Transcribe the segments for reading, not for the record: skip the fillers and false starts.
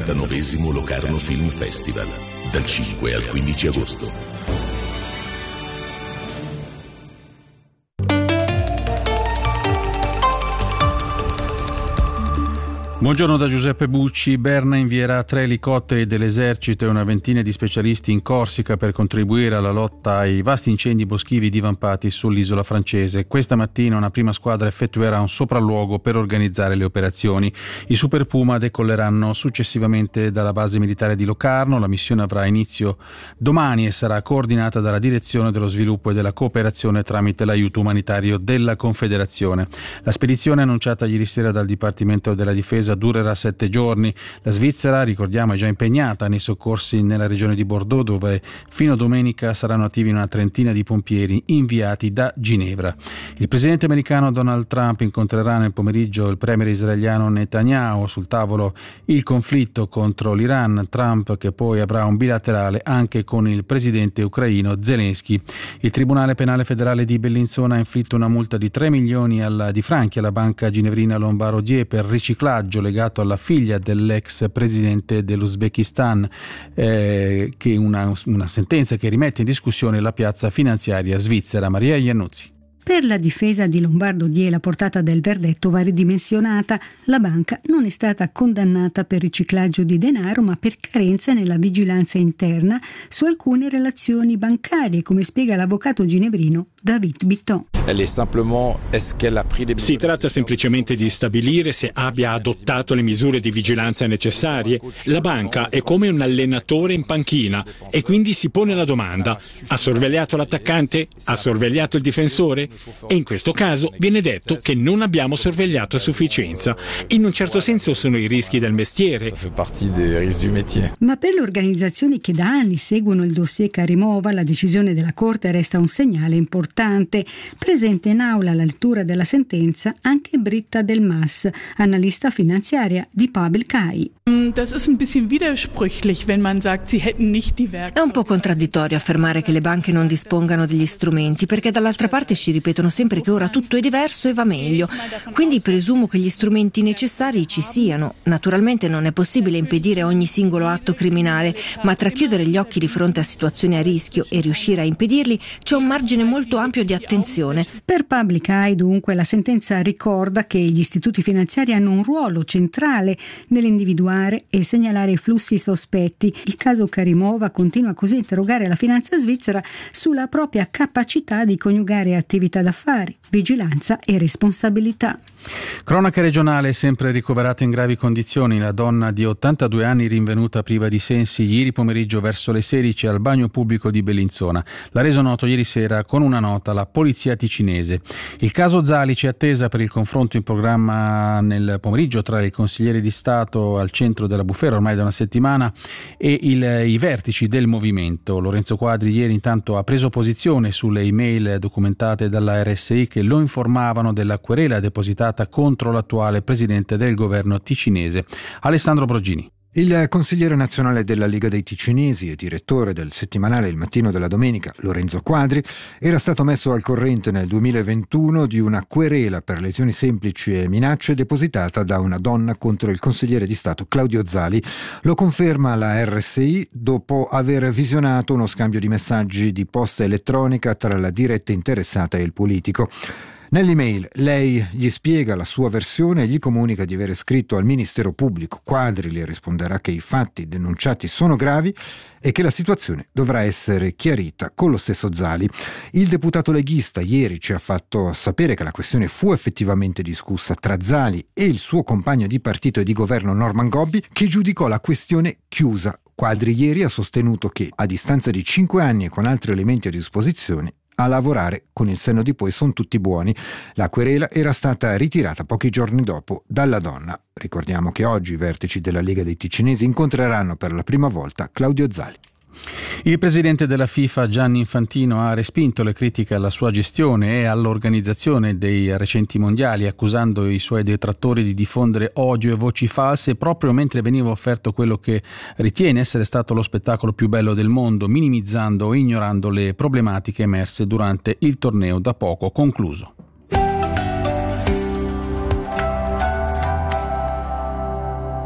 49esimo Locarno Film Festival, dal 5 al 15 agosto. Buongiorno da Giuseppe Bucci. Berna invierà 3 elicotteri dell'esercito e una ventina di specialisti in Corsica per contribuire alla lotta ai vasti incendi boschivi divampati sull'isola francese. Questa mattina una prima squadra effettuerà un sopralluogo per organizzare le operazioni. I Super Puma decolleranno successivamente dalla base militare di Locarno. La missione avrà inizio domani e sarà coordinata dalla Direzione dello Sviluppo e della Cooperazione tramite l'aiuto umanitario della Confederazione. La spedizione annunciata ieri sera dal Dipartimento della Difesa durerà 7 giorni. La Svizzera, ricordiamo, è già impegnata nei soccorsi nella regione di Bordeaux, dove fino a domenica saranno attivi una trentina di pompieri inviati da Ginevra. Il presidente americano Donald Trump incontrerà nel pomeriggio il premier israeliano Netanyahu. Sul tavolo il conflitto contro l'Iran. Trump che poi avrà un bilaterale anche con il presidente ucraino Zelensky. Il Tribunale Penale Federale di Bellinzona ha inflitto una multa di 3 milioni di franchi alla banca ginevrina Lombard Odier per riciclaggio legato alla figlia dell'ex presidente dell'Uzbekistan, che una sentenza che rimette in discussione la piazza finanziaria svizzera. Maria Iannuzzi. Per la difesa di Lombard Odier la portata del verdetto va ridimensionata. La banca non è stata condannata per riciclaggio di denaro, ma per carenze nella vigilanza interna su alcune relazioni bancarie, come spiega l'avvocato ginevrino David Bitton. Si tratta semplicemente di stabilire se abbia adottato le misure di vigilanza necessarie. La banca è come un allenatore in panchina e quindi si pone la domanda: ha sorvegliato l'attaccante? Ha sorvegliato il difensore? E in questo caso viene detto che non abbiamo sorvegliato a sufficienza. In un certo senso sono i rischi del mestiere. Ma per le organizzazioni che da anni seguono il dossier Karimova, la decisione della Corte resta un segnale importante. Presente in aula alla lettura della sentenza anche Britta Del Mas, analista finanziaria di Pavel Kai. È un po' contraddittorio affermare che le banche non dispongano degli strumenti, perché dall'altra parte ci ripetono sempre che ora tutto è diverso e va meglio. Quindi presumo che gli strumenti necessari ci siano. Naturalmente non è possibile impedire ogni singolo atto criminale, ma tra chiudere gli occhi di fronte a situazioni a rischio e riuscire a impedirli c'è un margine molto ampio di attenzione. Per Public Eye, dunque, la sentenza ricorda che gli istituti finanziari hanno un ruolo centrale nell'individuare e segnalare i flussi sospetti. Il caso Karimova continua così a interrogare la finanza svizzera sulla propria capacità di coniugare attività d'affari, vigilanza e responsabilità. Cronaca regionale, sempre ricoverata in gravi condizioni, la donna di 82 anni rinvenuta priva di sensi ieri pomeriggio verso le 16 al bagno pubblico di Bellinzona. L'ha reso noto ieri sera con una nota la polizia ticinese. Il caso Zalic è attesa per il confronto in programma nel pomeriggio tra il consigliere di Stato al centro della bufera ormai da una settimana e i vertici del movimento. Lorenzo Quadri ieri intanto ha preso posizione sulle email documentate dalla RSI che lo informavano della querela depositata contro l'attuale presidente del governo ticinese. Alessandro Brogini. Il consigliere nazionale della Lega dei Ticinesi e direttore del settimanale Il Mattino della Domenica, Lorenzo Quadri, era stato messo al corrente nel 2021 di una querela per lesioni semplici e minacce depositata da una donna contro il consigliere di Stato Claudio Zali. Lo conferma la RSI dopo aver visionato uno scambio di messaggi di posta elettronica tra la diretta interessata e il politico. Nell'email lei gli spiega la sua versione e gli comunica di aver scritto al Ministero Pubblico. Quadri le risponderà che i fatti denunciati sono gravi e che la situazione dovrà essere chiarita con lo stesso Zali. Il deputato leghista ieri ci ha fatto sapere che la questione fu effettivamente discussa tra Zali e il suo compagno di partito e di governo Norman Gobbi, che giudicò la questione chiusa. Quadri ieri ha sostenuto che, a distanza di 5 anni e con altri elementi a disposizione, a lavorare con il senno di poi sono tutti buoni. La querela era stata ritirata pochi giorni dopo dalla donna. Ricordiamo che oggi i vertici della Lega dei Ticinesi incontreranno per la prima volta Claudio Zali. Il presidente della FIFA Gianni Infantino ha respinto le critiche alla sua gestione e all'organizzazione dei recenti mondiali, accusando i suoi detrattori di diffondere odio e voci false proprio mentre veniva offerto quello che ritiene essere stato lo spettacolo più bello del mondo, minimizzando o ignorando le problematiche emerse durante il torneo da poco concluso.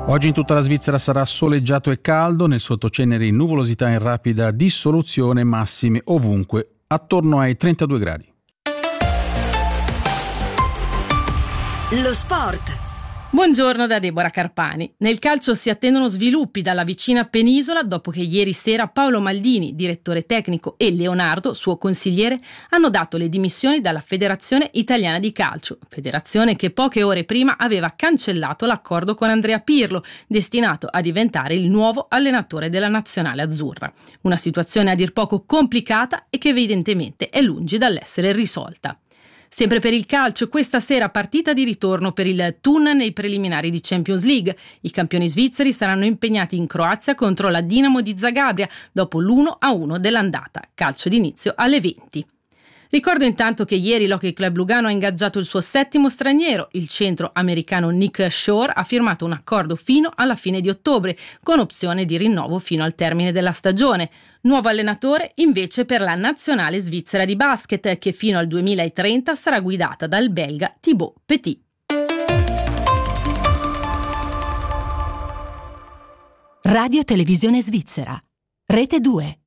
Oggi in tutta la Svizzera sarà soleggiato e caldo, nel sottoceneri nuvolosità in rapida dissoluzione, massime ovunque attorno ai 32 gradi. Lo sport. Buongiorno da Deborah Carpani. Nel calcio si attendono sviluppi dalla vicina penisola dopo che ieri sera Paolo Maldini, direttore tecnico, e Leonardo, suo consigliere, hanno dato le dimissioni dalla Federazione Italiana di Calcio, federazione che poche ore prima aveva cancellato l'accordo con Andrea Pirlo, destinato a diventare il nuovo allenatore della nazionale azzurra. Una situazione a dir poco complicata e che evidentemente è lungi dall'essere risolta. Sempre per il calcio, questa sera partita di ritorno per il Thun nei preliminari di Champions League. I svizzeri saranno impegnati in Croazia contro la Dinamo di Zagabria dopo l'1-1 dell'andata. Calcio d'inizio alle 20. Ricordo intanto che ieri l'Hockey Club Lugano ha ingaggiato il suo 7° straniero. Il centro americano Nick Shore ha firmato un accordo fino alla fine di ottobre, con opzione di rinnovo fino al termine della stagione. Nuovo allenatore invece per la nazionale svizzera di basket, che fino al 2030 sarà guidata dal belga Thibaut Petit. Radio Televisione Svizzera. Rete 2.